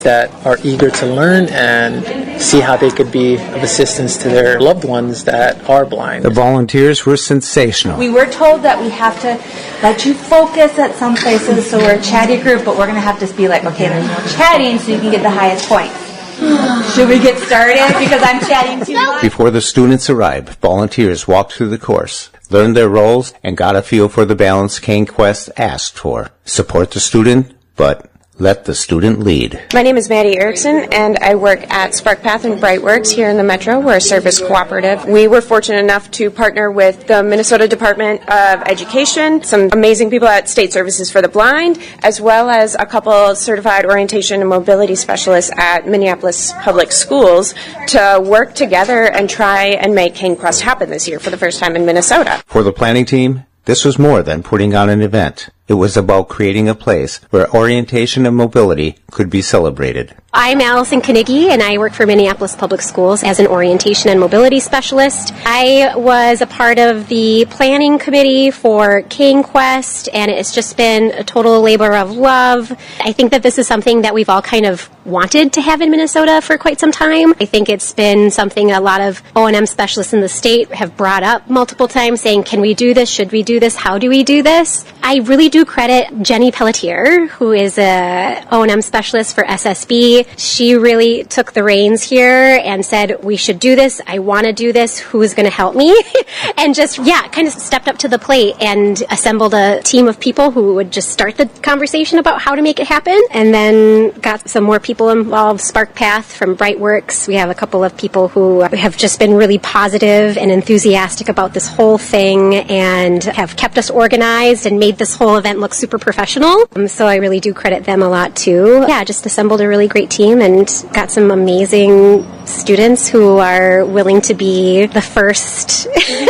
that are eager to learn and see how they could be of assistance to their loved ones that are blind. The volunteers were sensational. We were told that we have to let you focus at some places, so we're a chatty group, but we're going to have to be like, okay, there's no chatting, so you can get the highest points. Should we get started? Because I'm chatting too much. Before the students arrived, volunteers walked through the course, learned their roles, and got a feel for the balance Cane Quest asked for. Support the student, but let the student lead. My name is Maddie Erickson, and I work at SparkPath and Brightworks here in the Metro. We're a service cooperative. We were fortunate enough to partner with the Minnesota Department of Education, some amazing people at State Services for the Blind, as well as a couple certified orientation and mobility specialists at Minneapolis Public Schools to work together and try and make Cane Quest happen this year for the first time in Minnesota. For the planning team, this was more than putting on an event. It was about creating a place where orientation and mobility could be celebrated. I'm Allison Knigge, and I work for Minneapolis Public Schools as an orientation and mobility specialist. I was a part of the planning committee for Cane Quest, and it's just been a total labor of love. I think that this is something that we've all kind of wanted to have in Minnesota for quite some time. I think it's been something a lot of O&M specialists in the state have brought up multiple times, saying, can we do this? Should we do this? How do we do this? I really do credit Jenny Pelletier, who is a O&M specialist for SSB. She really took the reins here and said, we should do this. I want to do this. Who is going to help me? And just, kind of stepped up to the plate and assembled a team of people who would just start the conversation about how to make it happen, and then got some more people involved. SparkPath from Brightworks. We have a couple of people who have just been really positive and enthusiastic about this whole thing and have kept us organized and made this whole event look super professional. So I really do credit them a lot too. Just assembled a really great team and got some amazing students who are willing to be the first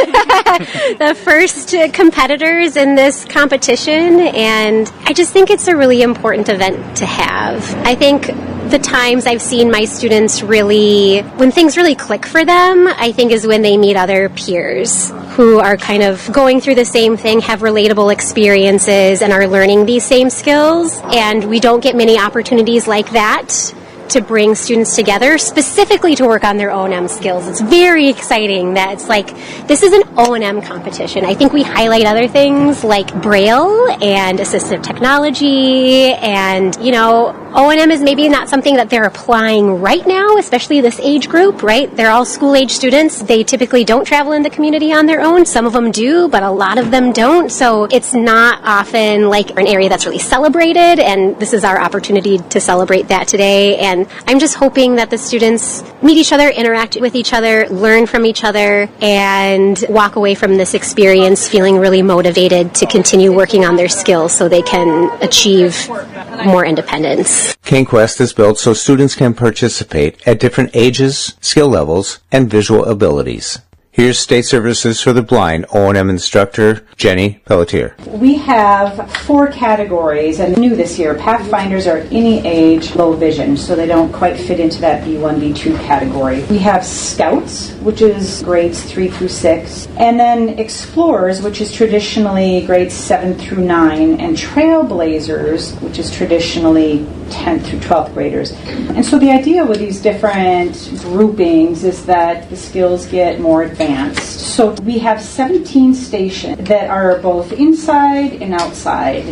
the first competitors in this competition, and I just think it's a really important event to have. I think the times I've seen my students really, when things really click for them, I think is when they meet other peers who are kind of going through the same thing, have relatable experiences, and are learning these same skills. And we don't get many opportunities like that to bring students together, specifically to work on their O&M skills. It's very exciting that it's like, this is an O&M competition. I think we highlight other things like Braille and assistive technology, and, O&M is maybe not something that they're applying right now, especially this age group, right? They're all school-age students. They typically don't travel in the community on their own. Some of them do, but a lot of them don't. So it's not often like an area that's really celebrated, and this is our opportunity to celebrate that today. And I'm just hoping that the students meet each other, interact with each other, learn from each other, and walk away from this experience feeling really motivated to continue working on their skills so they can achieve more independence. Cane Quest is built so students can participate at different ages, skill levels, and visual abilities. Here's State Services for the Blind O&M instructor, Jenny Pelletier. We have 4 categories, and new this year, Pathfinders are any age, low vision, so they don't quite fit into that B1, B2 category. We have Scouts, which is grades 3 through 6, and then Explorers, which is traditionally grades 7 through 9, and Trailblazers, which is traditionally 10th through 12th graders. And so the idea with these different groupings is that the skills get more advanced. So we have 17 stations that are both inside and outside,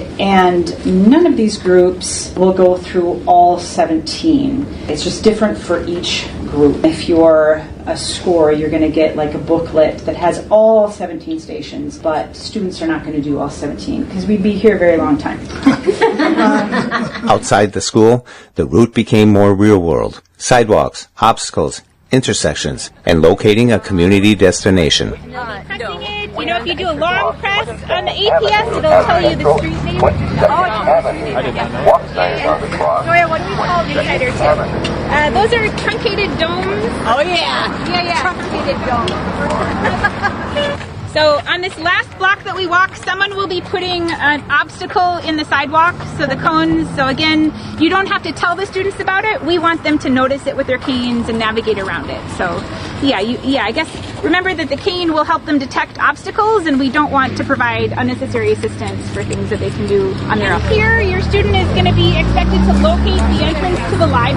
and none of these groups will go through all 17. It's just different for each group. If you're a score, you're going to get like a booklet that has all 17 stations, but students are not going to do all 17 because we'd be here a very long time. Outside the school, the route became more real world. Sidewalks, obstacles, intersections, and locating a community destination. If you do a long press on the APS, it'll tell you the street name. Noya, what do we call these either too? Those are truncated domes. Oh, yeah. Yeah. Truncated domes. So on this last block that we walk, someone will be putting an obstacle in the sidewalk, so the cones. So again, you don't have to tell the students about it. We want them to notice it with their canes and navigate around it. So I guess remember that the cane will help them detect obstacles, and we don't want to provide unnecessary assistance for things that they can do on their own. Here, your student is going to be expected to locate the entrance to the library.